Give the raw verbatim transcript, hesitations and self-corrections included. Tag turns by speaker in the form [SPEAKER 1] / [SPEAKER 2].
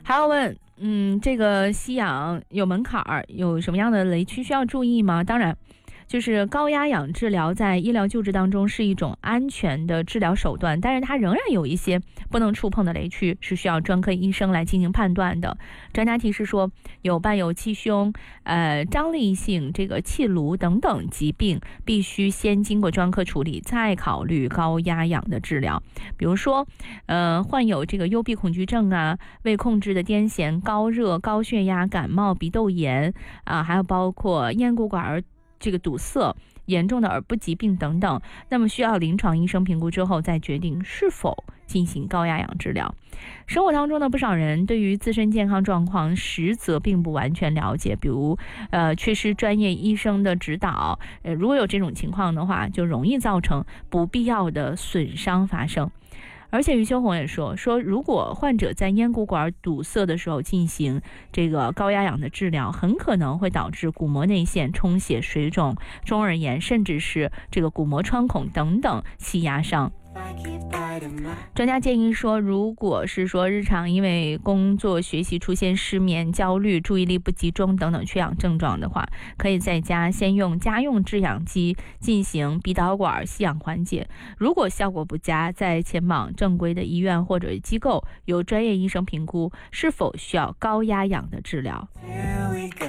[SPEAKER 1] 还要问，嗯，这个吸氧有门槛儿，有什么样的雷区需要注意吗？当然，就是高压氧治疗在医疗救治当中是一种安全的治疗手段，但是它仍然有一些不能触碰的雷区，是需要专科医生来进行判断的。专家提示说，有伴有气胸、呃张力性这个气颅等等疾病，必须先经过专科处理，再考虑高压氧的治疗。比如说，呃，患有这个幽闭恐惧症啊、未控制的癫痫、高热、高血压、感冒、鼻窦炎啊，还有包括咽鼓管这个堵塞、严重的耳部疾病等等，那么需要临床医生评估之后再决定是否进行高压氧治疗。生活当中呢，不少人对于自身健康状况实则并不完全了解，比如呃缺失专业医生的指导，呃如果有这种情况的话，就容易造成不必要的损伤发生。而且余秋红也说说，如果患者在咽鼓管堵塞的时候进行这个高压氧的治疗，很可能会导致鼓膜内陷、充血、水肿、中耳炎，甚至是这个鼓膜穿孔等等气压伤。专家建议说，如果是说日常因为工作学习出现失眠、焦虑、注意力不集中等等缺氧症状的话，可以在家先用家用制氧机进行鼻导管吸氧缓解。如果效果不佳，再前往正规的医院或者机构，由专业医生评估是否需要高压氧的治疗。